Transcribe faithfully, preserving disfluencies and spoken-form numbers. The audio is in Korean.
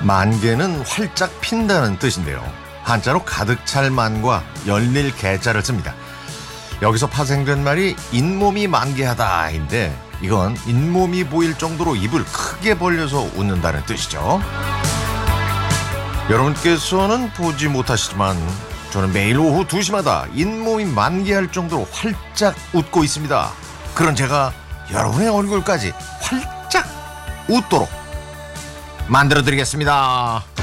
만개는 활짝 핀다는 뜻인데요. 한자로 가득 찰 만과 열릴 개자를 씁니다. 여기서 파생된 말이 잇몸이 만개하다인데 이건 잇몸이 보일 정도로 입을 크게 벌려서 웃는다는 뜻이죠. 여러분께서는 보지 못하시지만 저는 매일 오후 두 시마다 잇몸이 만개할 정도로 활짝 웃고 있습니다. 그런 제가 여러분의 얼굴까지 활짝 웃도록 만들어드리겠습니다.